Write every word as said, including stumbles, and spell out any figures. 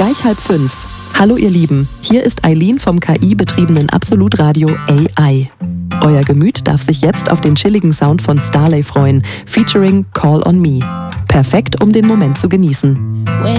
Gleich halb fünf. Hallo ihr Lieben, hier ist Eileen vom K I-betriebenen Absolutradio A I. Euer Gemüt darf sich jetzt auf den chilligen Sound von Starlay freuen, featuring Call on Me. Perfekt, um den Moment zu genießen.